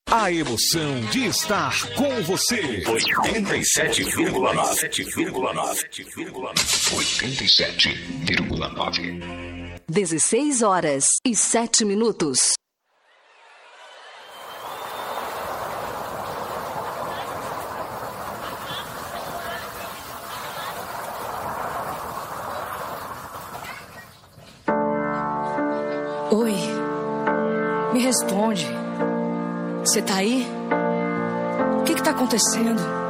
A emoção de estar com você. 87,9. 16h07. Oi, me responde. Você tá aí? O que tá acontecendo?